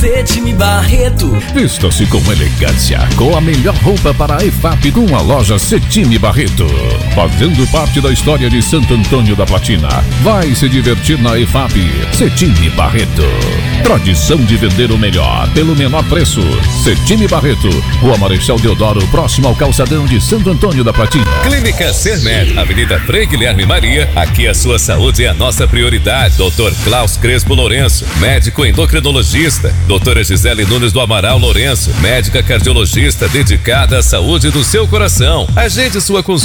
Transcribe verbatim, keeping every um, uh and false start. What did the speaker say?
Cetime Barreto. Vista-se com elegância, com a melhor roupa para a E F A P com a loja Cetime Barreto. Fazendo parte da história de Santo Antônio da Platina. Vai se divertir na E F A P. Cetime Barreto. Tradição de vender o melhor pelo menor preço. Cetime Barreto, Rua Marechal Deodoro, próximo ao calçadão de Santo Antônio da Platina. Clínica Sermed, Avenida Frei Guilherme Maria. Aqui a sua saúde é a nossa prioridade. doutor Klaus Crespo Lourenço, médico endocrinologista. doutora Gisele Nunes do Amaral Lourenço, médica cardiologista dedicada à saúde do seu coração. Agende sua consulta.